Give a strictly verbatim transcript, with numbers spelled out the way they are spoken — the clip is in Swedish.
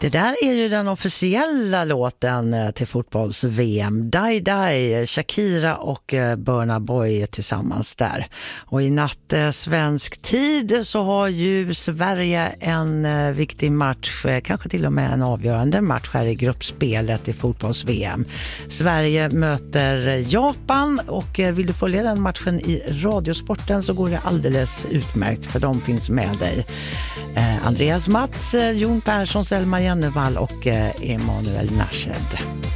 Det där är ju den officiella låten till fotbolls-V M. Die Die, Shakira och Burna Boy tillsammans där. Och i natt svensk tid så har ju Sverige en viktig match, kanske till och med en avgörande match här i gruppspelet i fotbolls-V M. Sverige möter Japan och vill du följa den matchen i Radiosporten så går det alldeles utmärkt för de finns med dig. Eh, Andreas Mats, Jon Persson, Selma Jennevall och eh, Emanuel Nashed.